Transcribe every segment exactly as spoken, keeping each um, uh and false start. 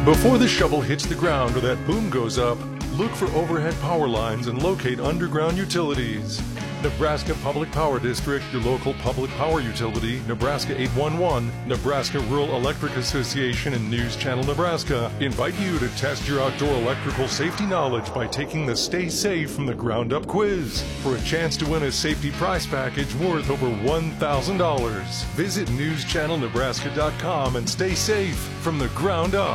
Before the shovel hits the ground or that boom goes up, look for overhead power lines and locate underground utilities. Nebraska Public Power District, your local public power utility, Nebraska eight one one, Nebraska Rural Electric Association, and News Channel Nebraska invite you to test your outdoor electrical safety knowledge by taking the Stay Safe from the Ground Up quiz for a chance to win a safety prize package worth over one thousand dollars. Visit news channel nebraska dot com and stay safe from the ground up.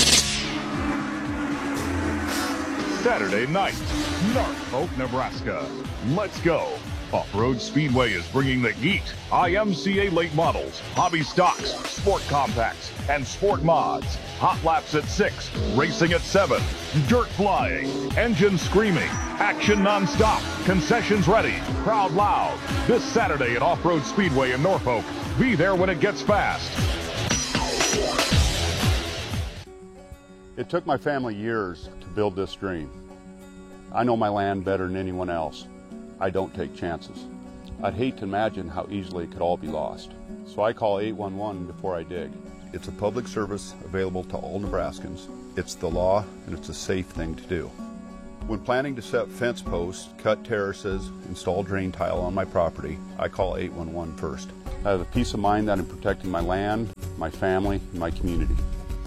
Saturday night, Norfolk, Nebraska. Let's go. Off-Road Speedway is bringing the heat. I M C A late models, hobby stocks, sport compacts, and sport mods. Hot laps at six, racing at seven, dirt flying, engine screaming, action non-stop, concessions ready, crowd loud. This Saturday at Off-Road Speedway in Norfolk. Be there when it gets fast. It took my family years to build this dream. I know my land better than anyone else. I don't take chances. I'd hate to imagine how easily it could all be lost. So I call eight one one before I dig. It's a public service available to all Nebraskans. It's the law, and it's a safe thing to do. When planning to set fence posts, cut terraces, install drain tile on my property, I call eight one one first. I have the peace of mind that I'm protecting my land, my family, and my community.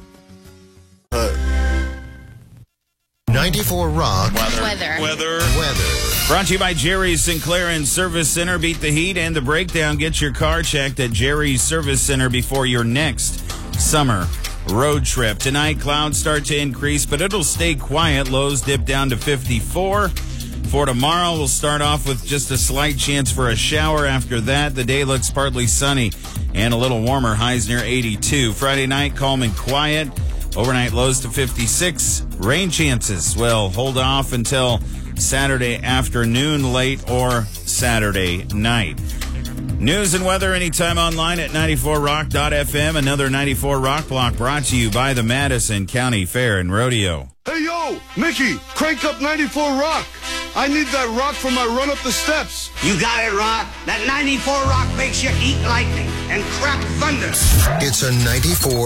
ninety-four Rock. Weather. Weather. Weather. Weather. Brought to you by Jerry's Sinclair and Service Center. Beat the heat and the breakdown. Get your car checked at Jerry's Service Center before your next summer road trip. Tonight, clouds start to increase, but it'll stay quiet. Lows dip down to fifty-four. For tomorrow, we'll start off with just a slight chance for a shower. After that, the day looks partly sunny and a little warmer. Highs near eighty-two. Friday night, calm and quiet. Overnight lows to fifty-six. Rain chances will hold off until Saturday afternoon late or Saturday night. News and weather anytime online at ninety-four rock dot f m. Another ninety-four Rock Block brought to you by the Madison County Fair and Rodeo. Hey, yo, Mickey, crank up ninety-four Rock. I need that rock for my run up the steps. You got it, Rock. That ninety-four Rock makes you eat lightning and crap thunder. It's a ninety-four